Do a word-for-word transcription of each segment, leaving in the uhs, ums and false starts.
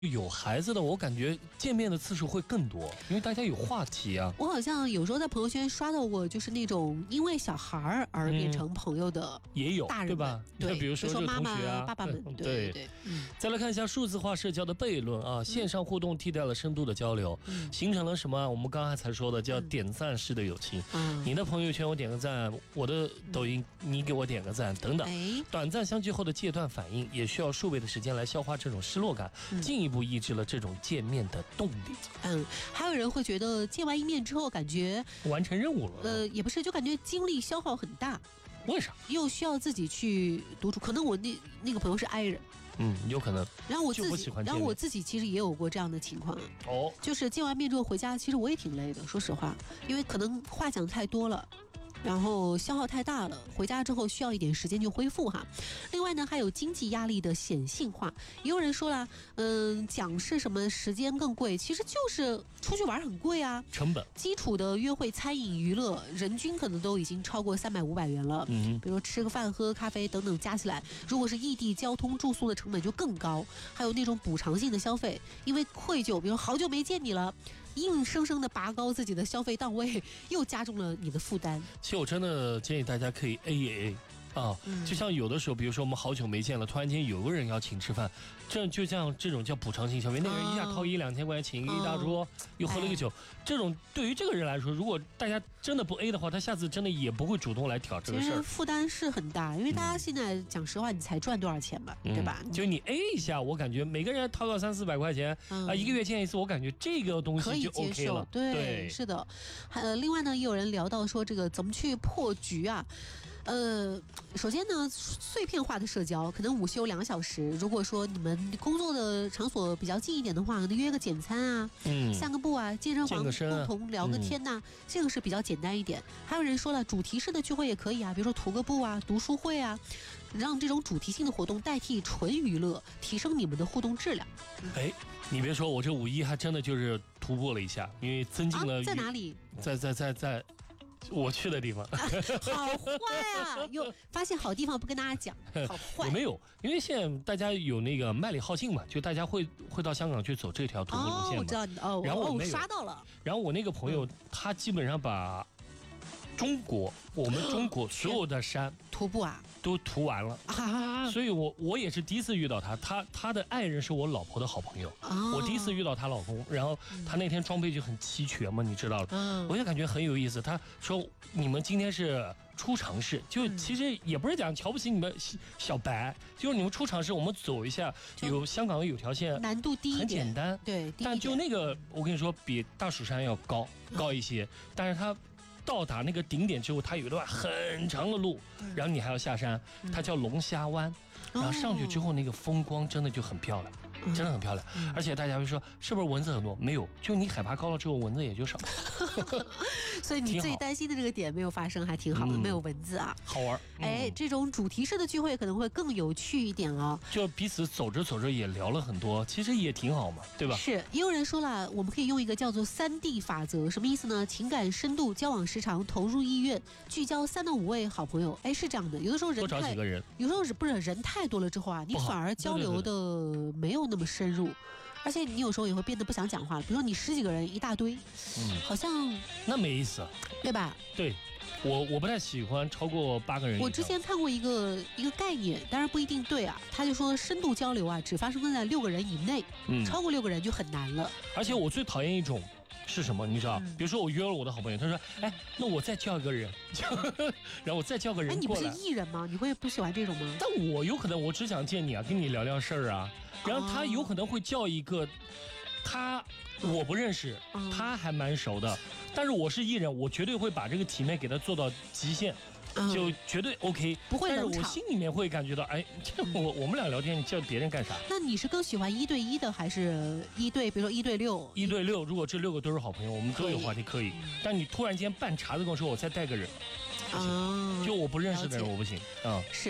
有孩子的，我感觉见面的次数会更多，因为大家有话题啊。 我好像有时候在朋友圈刷到过，就是那种因为小孩而变成朋友的、嗯、 也有， 大人对吧？ 对， 比如说妈妈、 啊、 爸爸们，对对对。 嗯、再来看一下数字化社交的悖论啊，线上互动替代了深度的交流，嗯、形成了什么？我们刚才才说的叫点赞式的友情。嗯、你的朋友圈我点个赞，我的抖音你给我点个赞，等等。哎、短暂相聚后的戒断反应，也需要数倍的时间来消化这种失落感，嗯、进一步抑制了这种见面的动力。 嗯，还有人会觉得见完一面之后，感觉完成任务了。 呃，也不是，就感觉精力消耗很大。 为啥？ 又需要自己去独处。可能我那那个朋友是 I 人。 嗯，有可能。 然后我自己，然后我自己其实也有过这样的情况。哦，就是见完面之后回家，其实我也挺累的，说实话，因为可能话讲太多了。然后消耗太大了，回家之后需要一点时间就恢复哈。另外呢，还有经济压力的显性化，也有人说了，嗯，讲是什么时间更贵，其实就是出去玩很贵啊， 成本。 基础的约会、餐饮、娱乐，人均可能都已经超过三百五百元了。嗯，比如吃个饭、喝咖啡等等加起来，如果是异地交通、住宿的成本就更高。还有那种补偿性的消费，因为愧疚，比如好久没见你了。硬生生的拔高自己的消费档位，又加重了你的负担。 其实我真的建议大家可以 A A A。啊，就像有的时候，比如说我们好久没见了，突然间有个人要请吃饭，这就像这种叫补偿性消费，那个人一下掏一两千块钱请一大桌，又喝了个酒，这种对于这个人来说，如果大家真的不 A 的话，他下次真的也不会主动来挑这个事儿。 其实负担是很大，因为大家现在讲实话，你才赚多少钱吧，对吧？ 就你 A 一下，我感觉每个人掏个三四百块钱啊，一个月见一次，我感觉这个东西就 OK 了。 对，是的。还另外呢，也有人聊到说这个怎么去破局啊。呃，首先呢，碎片化的社交，可能午休两小时。如果说你们工作的场所比较近一点的话，可能约个简餐啊，嗯，散个步啊，健身房共同聊个天呐、啊，嗯、这个是比较简单一点。还有人说了，主题式的聚会也可以啊，比如说徒个步啊、读书会啊，让这种主题性的活动代替纯娱乐，提升你们的互动质量。 哎，你别说，我这五一还真的就是徒步了一下，因为增进了、啊、 在哪里？ 在在在在。我去的地方、啊、 好坏啊！又发现好地方不跟大家讲，好坏。 没有，因为现在大家有那个麦理浩径嘛，就大家会会到香港去走这条徒步路线嘛。 哦，我知道你哦， 然后我、那个哦、刷到了。 然后我那个朋友、嗯、他基本上把中国我们中国所有的山徒步啊都涂完了啊，所以我我也是第一次遇到他，他他的爱人是我老婆的好朋友，哦、我第一次遇到她老公，然后他那天装备就很齐全嘛，你知道了，嗯、我就感觉很有意思。他说你们今天是出尝试，就其实也不是讲瞧不起你们小白，就是你们出尝试，我们走一下，有香港有条线， 难度低一点， 很简单， 对， 但就那个我跟你说比大蜀山要高高一些，但是他。到达那个顶点之后，它有一段很长的路，然后你还要下山，它叫龙虾湾，然后上去之后那个风光真的就很漂亮，真的很漂亮。而且大家会说是不是蚊子很多？没有，就你海拔高了之后蚊子也就少。 所以你最担心的这个点没有发生，还挺好的，没有蚊子啊， 好玩。 哎，这种主题式的聚会可能会更有趣一点哦。 就彼此走着走着也聊了很多，其实也挺好嘛，对吧？ 是，也有人说了，我们可以用一个叫做三 D 法则，什么意思呢？情感深度、交往时长、投入意愿，聚焦三到五位好朋友。哎，是这样的，有的时候人多找几个人， 有时候是不是人太多了之后啊，你反而交流的没有那么深入。而且你有时候也会变得不想讲话了，比如说你十几个人一大堆，嗯，好像那没意思， 对吧？ 对，我我不太喜欢超过八个人。 我之前看过一个一个概念，当然不一定对啊。他就说深度交流啊，只发生在六个人以内，嗯，超过六个人就很难了。 而且我最讨厌一种是什么？你知道，嗯、比如说我约了我的好朋友，他说：“哎，那我再叫一个人，然后我再叫个人过来。” 哎，你不是艺人吗？你会不喜欢这种吗？ 但我有可能我只想见你啊，跟你聊聊事儿啊。然后他有可能会叫一个，他我不认识，嗯、他还蛮熟的，但是我是艺人，我绝对会把这个体面给他做到极限。就绝对 OK， 不会冷场。 但是我心里面会感觉到，哎，这我我们俩聊天，你叫别人干啥？ 那你是更喜欢一对一的，还是一对，比如说一对六？ 一对六，如果这六个都是好朋友，我们都有话题可以。但你突然间半茬子跟我说，我再带个人，不行，就我不认识的人我不行啊。 是，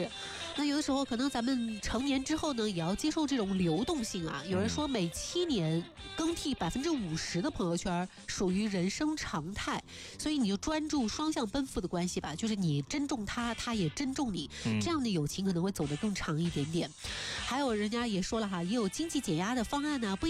那有的时候可能咱们成年之后呢，也要接受这种流动性啊。有人说每七年更替百分之五十的朋友圈属于人生常态，所以你就专注双向奔赴的关系吧，就是你珍重他，他也珍重你，这样的友情可能会走得更长一点点。还有人家也说了哈，也有经济减压的方案呢，不